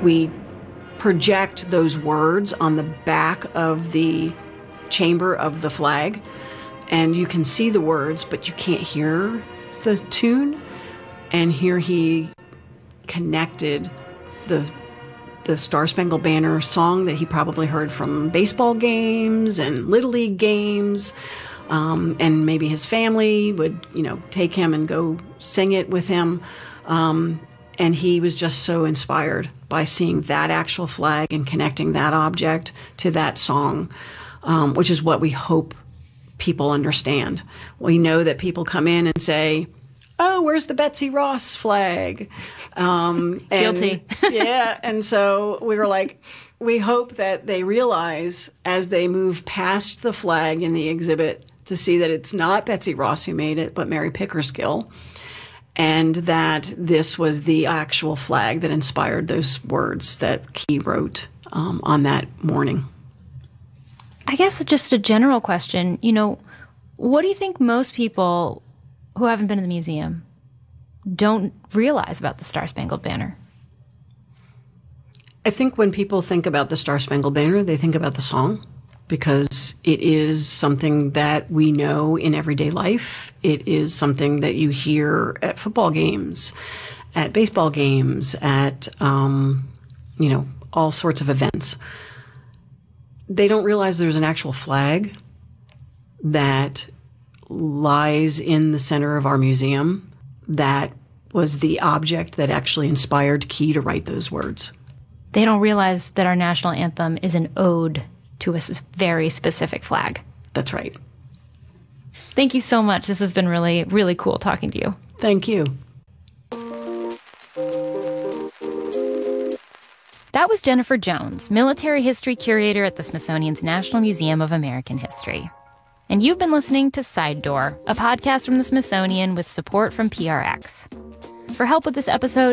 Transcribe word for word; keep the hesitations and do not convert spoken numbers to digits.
we project those words on the back of the chamber of the flag, and you can see the words, but you can't hear the tune. And here he connected the the Star Spangled Banner song that he probably heard from baseball games and Little League games. Um, and maybe his family would, you know, take him and go sing it with him. Um, and he was just so inspired by seeing that actual flag and connecting that object to that song, um, which is what we hope people understand. We know that people come in and say, oh, where's the Betsy Ross flag? Um, and, Guilty. Yeah. And so we were like, we hope that they realize as they move past the flag in the exhibit to see that it's not Betsy Ross who made it, but Mary Pickersgill, and that this was the actual flag that inspired those words that Key wrote um, on that morning. I guess just a general question, you know, what do you think most people who haven't been in the museum don't realize about the Star Spangled Banner? I think when people think about the Star Spangled Banner, they think about the song, because it is something that we know in everyday life. It is something that you hear at football games, at baseball games, at, um, you know, all sorts of events. They don't realize there's an actual flag that lies in the center of our museum that was the object that actually inspired Key to write those words. They don't realize that our national anthem is an ode to a very specific flag. That's right. Thank you so much. This has been really, really cool talking to you. Thank you. That was Jennifer Jones, Military History Curator at the Smithsonian's National Museum of American History. And you've been listening to Side Door, a podcast from the Smithsonian with support from P R X. For help with this episode,